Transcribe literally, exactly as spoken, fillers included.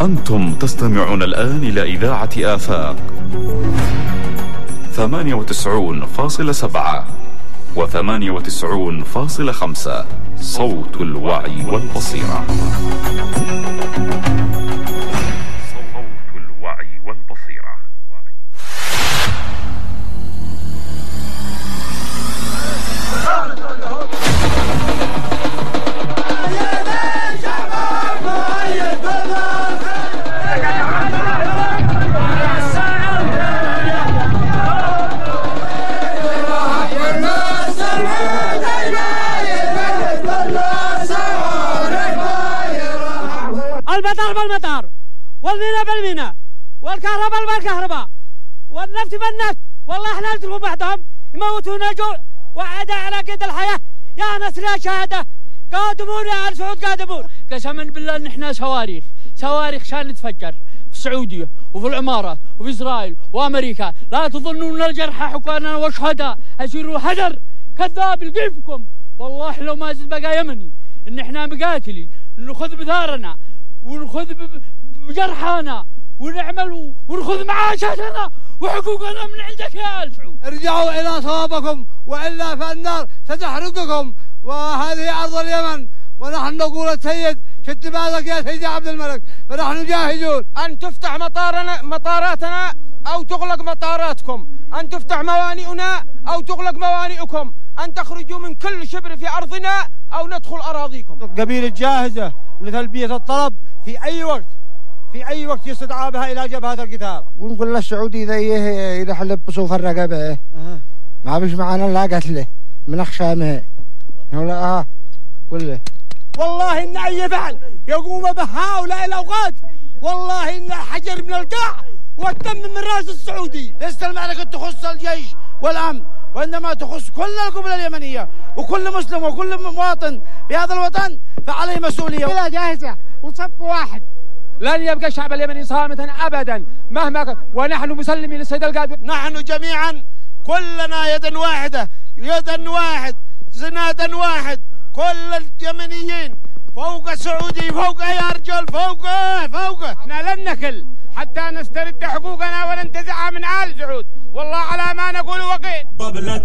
أنتم تستمعون الآن إلى إذاعة آفاق ثمانية وتسعون فاصلة سبعة وثمانية وتسعون فاصلة خمسة، صوت الوعي والبصيرة. صوت الوعي والبصيرة. المطار بالمطار، والميناء بالميناء، والكهرباء بالكهرباء، والنفط بالنفط. والله احنا نتركوا بعضهم يموتونا جوع وعدا على قيد الحياة. يا ناس لا شهادة، قادمون يا آل سعود قادمون. قسما بالله ان احنا صواريخ صواريخ شان نتفجر في السعودية وفي الامارات وفي اسرائيل وامريكا. لا تظنون الجرحى حكانا وشهداء يصيروا هدر كذاب يلقيفكم. والله لو ما زد بقى يمني ان احنا مقاتلي ناخذ بثارنا وناخذ بجرحانا ونعمل وناخذ معاشاتنا وحقوقنا من عندك يا آل سعود. ارجعوا الى صوابكم والا فالنار ستحرقكم، وهذه ارض اليمن ونحن نقول السيد شد بالك يا سيدي عبد الملك، فنحن جاهزون ان تفتح مطارنا مطاراتنا او تغلق مطاراتكم، ان تفتح موانئنا او تغلق موانئكم، ان تخرجوا من كل شبر في ارضنا او ندخل اراضيكم. قبيلة جاهزة لتلبية الطلب في اي وقت في اي وقت يستدعى بها الى جبهة القتال. ونقول للسعودي اذا اذا حلب بصوف الرقبة أه. ما بيش معنا لا قتله من اخشامه ولا اه كله. والله ان اي فعل يقوم بهؤلاء الاوقات والله ان الحجر من القاع والدم من راس السعودي. ليست المعركة تخص الجيش والامن، وانما تخص كل القبل اليمنية وكل مسلم وكل مواطن في هذا الوطن فعليه مسؤولية. لا جاهزة وصف واحد. لن يبقى الشعب اليمني صامتا ابدا مهما كان، ونحن مسلمين للسيد القائد. نحن جميعا كلنا يدا واحدة، يدا واحد، زنادا واحد، كل اليمنيين فوق السعودي، فوق يا رجال، فوقه فوقه. احنا لن نكل حتى نسترد حقوقنا وننتزعها من آل سعود، والله على ما نقول وقيل.